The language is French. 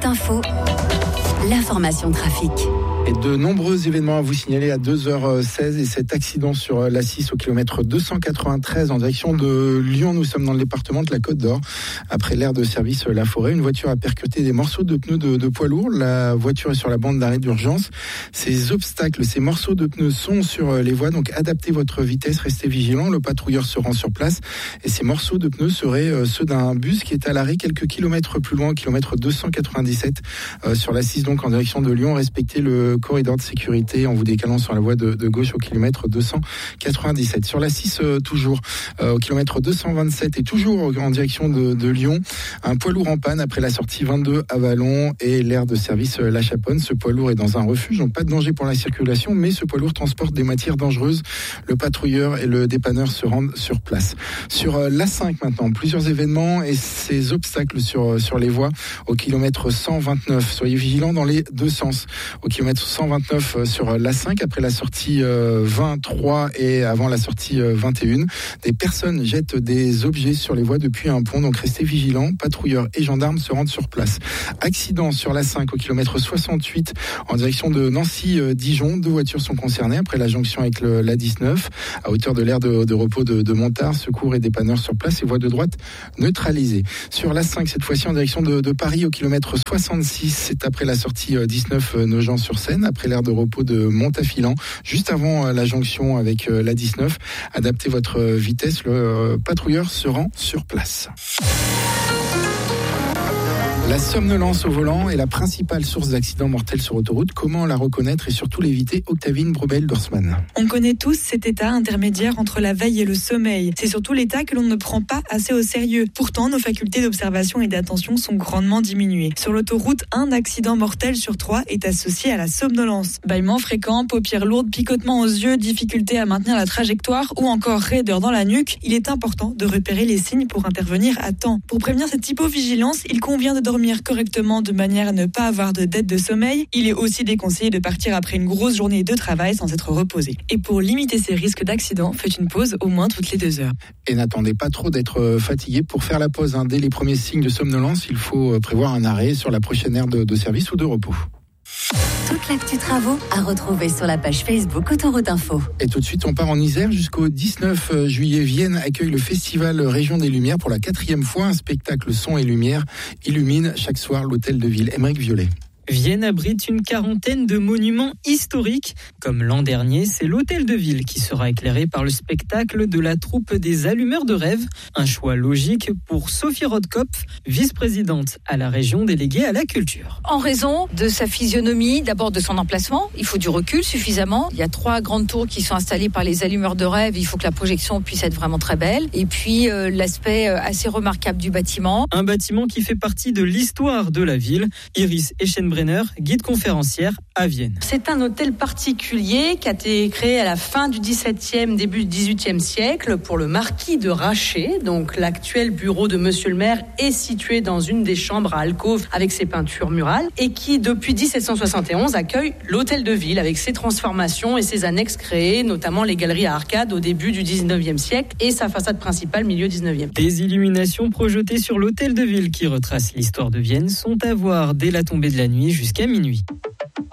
Info, l'information trafic. Et de nombreux événements à vous signaler à 2h16 et cet accident sur l'A6 au kilomètre 293 en direction de Lyon. Nous sommes dans le département de la Côte d'Or. Après l'aire de service La Forêt, une voiture a percuté des morceaux de pneus de poids lourd. La voiture est sur la bande d'arrêt d'urgence. Ces obstacles, ces morceaux de pneus sont sur les voies, donc adaptez votre vitesse, restez vigilant. Le patrouilleur se rend sur place et ces morceaux de pneus seraient ceux d'un bus qui est à l'arrêt quelques kilomètres plus loin, au kilomètre 297 sur l'A6, donc en direction de Lyon. Respectez le corridor de sécurité en vous décalant sur la voie de gauche au kilomètre 297. Sur la 6, toujours au kilomètre 227 et toujours en direction de Lyon, un poids lourd en panne après la sortie 22 à Vallon et l'aire de service La Chaponne. Ce poids lourd est dans un refuge, donc pas de danger pour la circulation, mais ce poids lourd transporte des matières dangereuses. Le patrouilleur et le dépanneur se rendent sur place. Sur l'A5 maintenant, plusieurs événements et ces obstacles sur les voies au kilomètre 129. Soyez vigilants dans les deux sens. Au kilomètre 129 sur l'A5, après la sortie 23 et avant la sortie 21. Des personnes jettent des objets sur les voies depuis un pont, donc restez vigilants. Patrouilleurs et gendarmes se rendent sur place. Accident sur l'A5 au kilomètre 68 en direction de Nancy-Dijon. 2 voitures sont concernées après la jonction avec l'A19 à hauteur de l'aire de repos de Montard. Secours et dépanneurs sur place et voie de droite neutralisée. Sur l'A5, cette fois-ci en direction de Paris au kilomètre 66, c'est après la sortie 19 Nogent-sur-Seine, après l'aire de repos de Montafilan, juste avant la jonction avec la 19. Adaptez votre vitesse, le patrouilleur se rend sur place. La somnolence au volant est la principale source d'accidents mortels sur autoroute. Comment la reconnaître et surtout l'éviter? Octavine Brubel-Dorsman. On connaît tous cet état intermédiaire entre la veille et le sommeil. C'est surtout l'état que l'on ne prend pas assez au sérieux. Pourtant, nos facultés d'observation et d'attention sont grandement diminuées. Sur l'autoroute, un accident mortel sur 3 est associé à la somnolence. Bâillements fréquents, paupières lourdes, picotements aux yeux, difficulté à maintenir la trajectoire ou encore raideur dans la nuque. Il est important de repérer les signes pour intervenir à temps. Pour prévenir cette hypovigilance, il convient de dormir correctement de manière à ne pas avoir de dette de sommeil. Il est aussi déconseillé de partir après une grosse journée de travail sans être reposé. Et pour limiter ces risques d'accident, faites une pause au moins toutes les 2 heures. Et n'attendez pas trop d'être fatigué pour faire la pause. Dès les premiers signes de somnolence, il faut prévoir un arrêt sur la prochaine aire de service ou de repos. Toute l'actu travaux à retrouver sur la page Facebook Autoroute Info. Et tout de suite, on part en Isère jusqu'au 19 juillet. Vienne accueille le festival Région des Lumières pour la 4e fois. Un spectacle son et lumière illumine chaque soir l'hôtel de ville. Aymeric Violet. Vienne abrite une 40aine de monuments historiques. Comme l'an dernier, c'est l'hôtel de ville qui sera éclairé par le spectacle de la troupe des Allumeurs de rêve. Un choix logique pour Sophie Rothkopf, vice-présidente à la région déléguée à la culture. En raison de sa physionomie, d'abord de son emplacement, il faut du recul suffisamment. Il y a 3 grandes tours qui sont installées par les Allumeurs de rêve. Il faut que la projection puisse être vraiment très belle. Et puis l'aspect assez remarquable du bâtiment. Un bâtiment qui fait partie de l'histoire de la ville. Iris Eschenbrenner, guide conférencière à Vienne. C'est un hôtel particulier qui a été créé à la fin du XVIIe, début du XVIIIe siècle pour le marquis de Rachet. Donc l'actuel bureau de Monsieur le maire est situé dans une des chambres à alcôve avec ses peintures murales et qui depuis 1771 accueille l'hôtel de ville avec ses transformations et ses annexes créées, notamment les galeries à arcades au début du XIXe siècle et sa façade principale milieu XIXe. Des illuminations projetées sur l'hôtel de ville qui retracent l'histoire de Vienne sont à voir dès la tombée de la nuit jusqu'à minuit.